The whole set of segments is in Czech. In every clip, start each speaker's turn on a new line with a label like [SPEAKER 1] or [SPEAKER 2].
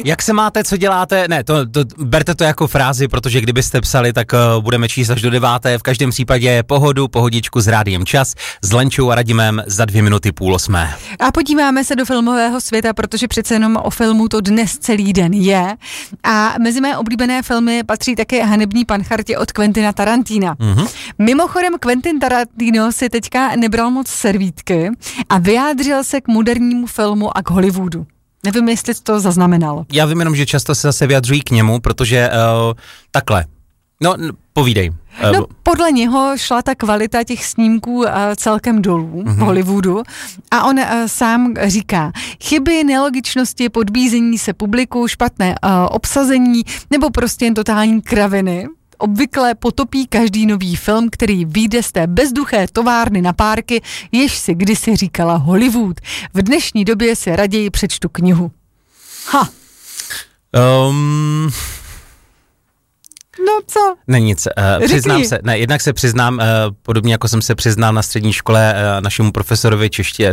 [SPEAKER 1] Jak se máte, co děláte? Ne, berte to jako frázi, protože kdybyste psali, tak budeme číst až do 9. V každém případě pohodičku s Rádiem Čas, s Lenčou a Radimem za 7:30.
[SPEAKER 2] A podíváme se do filmového světa, protože přece jenom o filmu to dnes celý den je. A mezi mé oblíbené filmy patří také Hanební panchartě od Quentina Tarantina. Mm-hmm. Mimochodem Quentin Tarantino si teďka nebral moc servítky a vyjádřil se k modernímu filmu a k Hollywoodu. Nevím, jestli to zaznamenal.
[SPEAKER 1] Já vím jenom, že často se zase vyjadřují k němu, protože takhle. No, povídej.
[SPEAKER 2] No, podle něho šla ta kvalita těch snímků celkem dolů v Hollywoodu a on sám říká, chyby, nelogičnosti, podbízení se publiku, špatné obsazení nebo prostě jen totální kraviny obvykle potopí každý nový film, který vyjde z té bezduché továrny na párky, jež si kdysi říkala Hollywood. V dnešní době si raději přečtu knihu. Ha! No co?
[SPEAKER 1] Ne nic, přiznám se, ne, jednak se přiznám, podobně jako jsem se přiznal na střední škole našemu profesorovi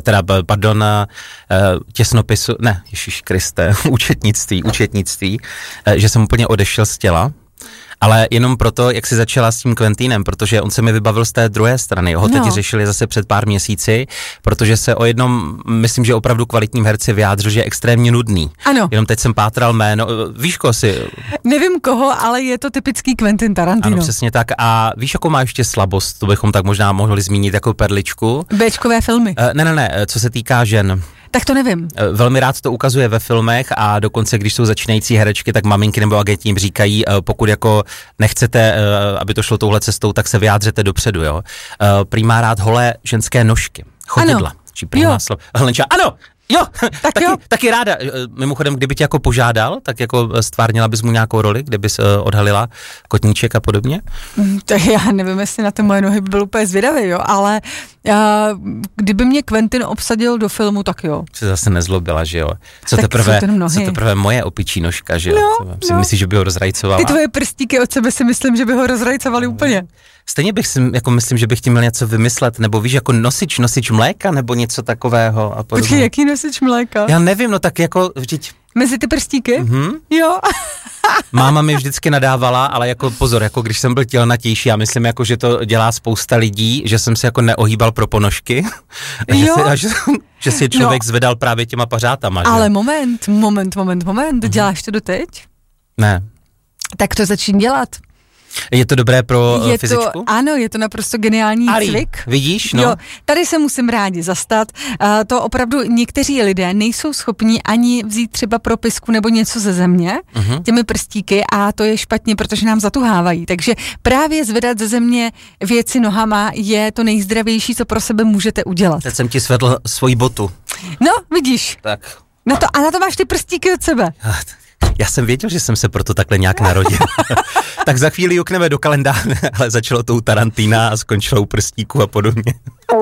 [SPEAKER 1] těsnopisu, ne, Ježíš Kriste, účetnictví, že jsem úplně odešel z těla. Ale jenom proto, jak jsi začala s tím Quentinem, protože on se mi vybavil z té druhé strany. Ho teď řešili zase před pár měsíci, protože se o jednom, myslím, že opravdu kvalitním herci vyjádřil, že je extrémně nudný.
[SPEAKER 2] Ano.
[SPEAKER 1] Jenom teď jsem pátral jméno. Víš, koho si...
[SPEAKER 2] Nevím koho, ale je to typický Quentin Tarantino.
[SPEAKER 1] Ano, přesně tak. A víš, jakou má ještě slabost? To bychom tak možná mohli zmínit jako perličku.
[SPEAKER 2] Béčkové filmy.
[SPEAKER 1] Ne, co se týká žen.
[SPEAKER 2] Tak to nevím.
[SPEAKER 1] Velmi rád to ukazuje ve filmech a dokonce, když jsou začínající herečky, tak maminky nebo agenti jim říkají, pokud jako nechcete, aby to šlo touhle cestou, tak se vyjádřete dopředu, jo. Prý má rád holé ženské nožky, chodidla. Ano, jo, taky ráda. Mimochodem, kdyby tě jako požádal, tak jako stvárnila bys mu nějakou roli, kde bys odhalila kotníček a podobně?
[SPEAKER 2] Tak já nevím, jestli na ty moje nohy by byl úplně zvědavý, jo, ale kdyby mě Quentin obsadil do filmu, tak jo.
[SPEAKER 1] Jsi zase nezlobila, že jo? Co
[SPEAKER 2] tak
[SPEAKER 1] teprve moje opičí nožka, že jo? Si myslíš, že by ho rozrajcovala?
[SPEAKER 2] Ty tvoje prstíky od sebe si myslím, že by ho rozrajcovali úplně.
[SPEAKER 1] Stejně bych si, jako myslím, že bych tím měl něco vymyslet, nebo víš, jako nosič mléka, nebo něco takového a podobně.
[SPEAKER 2] Počkej, jaký nosič mléka?
[SPEAKER 1] Já nevím, no tak jako vždyť...
[SPEAKER 2] Mezi ty prstíky?
[SPEAKER 1] Mm-hmm.
[SPEAKER 2] Jo.
[SPEAKER 1] Máma mi vždycky nadávala, ale jako pozor, jako když jsem byl tělnatější, já myslím, jako, že to dělá spousta lidí, že jsem se jako neohýbal pro ponožky, že si člověk zvedal právě těma pařátama.
[SPEAKER 2] Ale moment, děláš to doteď?
[SPEAKER 1] Ne.
[SPEAKER 2] Tak to začín dělat.
[SPEAKER 1] Je to dobré pro fyzičku?
[SPEAKER 2] Ano, je to naprosto geniální cvik.
[SPEAKER 1] Vidíš, no?
[SPEAKER 2] Jo, tady se musím rádi zastat. To opravdu někteří lidé nejsou schopni ani vzít třeba propisku nebo něco ze země, těmi prstíky, a to je špatně, protože nám zatuhávají. Takže právě zvedat ze země věci nohama je to nejzdravější, co pro sebe můžete udělat.
[SPEAKER 1] Teď jsem ti svedl svoji botu.
[SPEAKER 2] No, vidíš.
[SPEAKER 1] Tak.
[SPEAKER 2] A na to máš ty prstíky od sebe.
[SPEAKER 1] Já jsem věděl, že jsem se proto takhle nějak narodil. Tak za chvíli jukneme do kalendáře, ale začalo to u Tarantina a skončilo u prstíku a podobně.